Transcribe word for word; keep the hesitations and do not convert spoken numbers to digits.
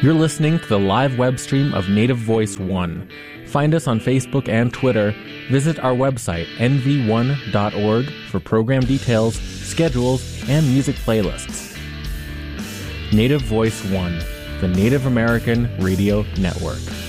You're listening to the live web stream of Native Voice One. Find us on Facebook and Twitter. Visit our website, N V one dot org, for program details, schedules, and music playlists. Native Voice One, the Native American Radio Network.